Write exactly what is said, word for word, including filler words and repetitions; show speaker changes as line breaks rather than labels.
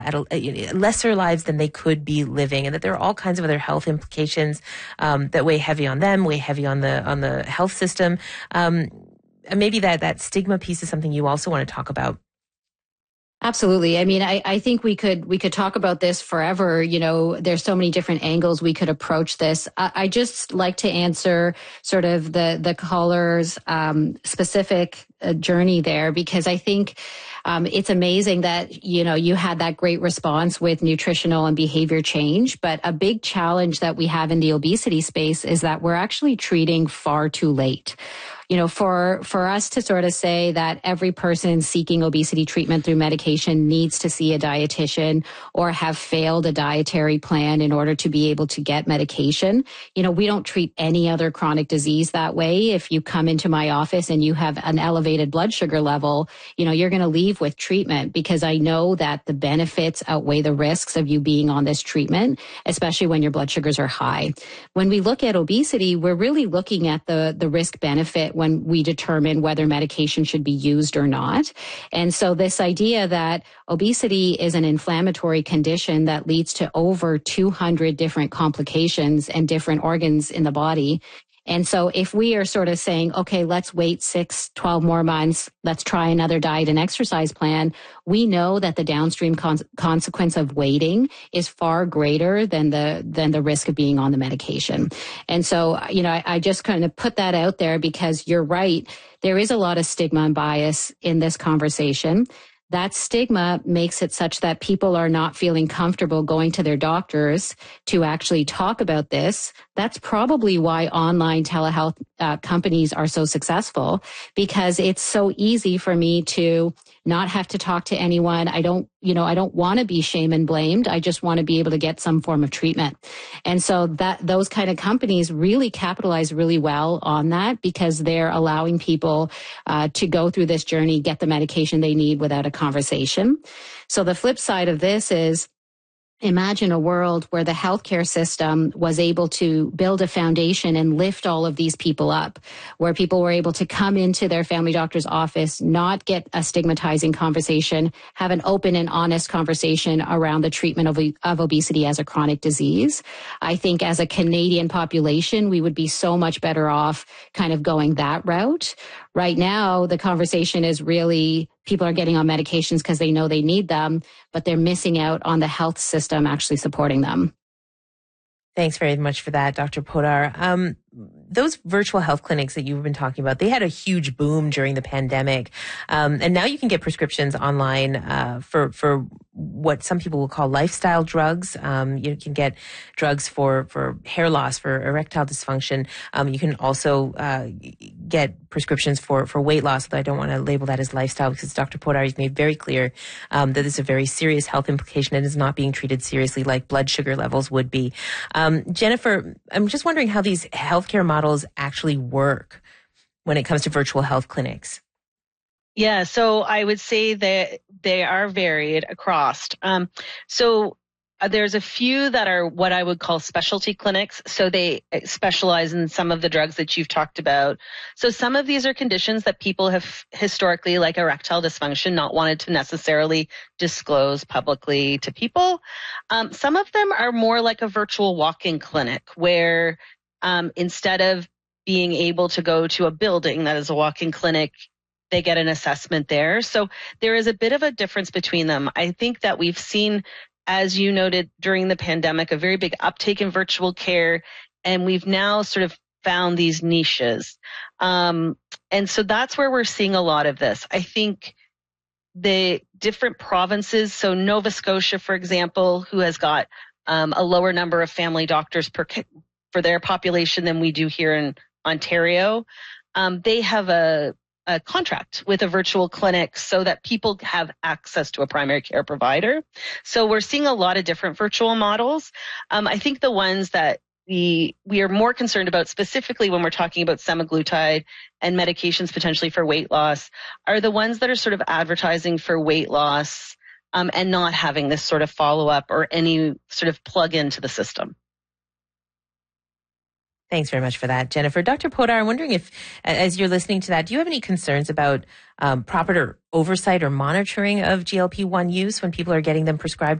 at a, lesser lives than they could be living, and that there are all kinds of other health implications um, that weigh heavy on them, weigh heavy on the on the health system. Um, and maybe that that stigma piece is something you also want to talk about.
Absolutely. I mean, I, I think we could we could talk about this forever. You know, there's so many different angles we could approach this. I, I just like to answer sort of the the caller's um, specific uh, journey there, because I think um, it's amazing that, you know, you had that great response with nutritional and behavior change. But a big challenge that we have in the obesity space is that we're actually treating far too late. You know, for, for us to sort of say that every person seeking obesity treatment through medication needs to see a dietitian or have failed a dietary plan in order to be able to get medication. You know, we don't treat any other chronic disease that way. If you come into my office and you have an elevated blood sugar level, you know, you're going to leave with treatment, because I know that the benefits outweigh the risks of you being on this treatment, especially when your blood sugars are high. When we look at obesity, we're really looking at the, the risk benefit when we determine whether medication should be used or not. And so this idea that obesity is an inflammatory condition that leads to over two hundred different complications and different organs in the body. And so if we are sort of saying, okay, let's wait six, twelve more months, let's try another diet and exercise plan, we know that the downstream con- consequence of waiting is far greater than the than the risk of being on the medication. And so, you know, I, I just kind of put that out there because you're right. There is a lot of stigma and bias in this conversation. That stigma makes it such that people are not feeling comfortable going to their doctors to actually talk about this. That's probably why online telehealth uh, companies are so successful, because it's so easy for me to not have to talk to anyone. I don't, you know, I don't want to be shame and blamed. I just want to be able to get some form of treatment. And so that those kind of companies really capitalize really well on that, because they're allowing people uh, to go through this journey, get the medication they need without a conversation. So the flip side of this is, imagine a world where the healthcare system was able to build a foundation and lift all of these people up, where people were able to come into their family doctor's office, not get a stigmatizing conversation, have an open and honest conversation around the treatment of, of obesity as a chronic disease. I think as a Canadian population, we would be so much better off kind of going that route. Right now, the conversation is really people are getting on medications because they know they need them, but they're missing out on the health system actually supporting them.
Thanks very much for that, Doctor Poddar. Um, those virtual health clinics that you've been talking about, they had a huge boom during the pandemic. Um, and now you can get prescriptions online uh, for for what some people will call lifestyle drugs. Um, you can get drugs for, for hair loss, for erectile dysfunction. Um, you can also uh, get prescriptions for, for weight loss, although I don't want to label that as lifestyle, because Doctor Poddar has made very clear um, that it's a very serious health implication and is not being treated seriously like blood sugar levels would be. Um, Jennifer, I'm just wondering how these healthcare models actually work when it comes to virtual health clinics.
Yeah, so I would say that they are varied across. Um, so uh, there's a few that are what I would call specialty clinics. So they specialize in some of the drugs that you've talked about. So some of these are conditions that people have historically, like erectile dysfunction, not wanted to necessarily disclose publicly to people. Um, some of them are more like a virtual walk-in clinic where um, instead of being able to go to a building that is a walk-in clinic, they get an assessment there. So there is a bit of a difference between them. I think that we've seen, as you noted during the pandemic, a very big uptake in virtual care, and we've now sort of found these niches. Um, and so that's where we're seeing a lot of this. I think the different provinces, so Nova Scotia, for example, who has got um, a lower number of family doctors per for their population than we do here in Ontario, um, they have a a contract with a virtual clinic so that people have access to a primary care provider. So we're seeing a lot of different virtual models. Um, I think the ones that we we are more concerned about, specifically when we're talking about semaglutide and medications potentially for weight loss, are the ones that are sort of advertising for weight loss um, and not having this sort of follow-up or any sort of plug into the system.
Thanks very much for that, Jennifer. Doctor Podar, I'm wondering if, as you're listening to that, do you have any concerns about um, proper oversight or monitoring of G L P one use when people are getting them prescribed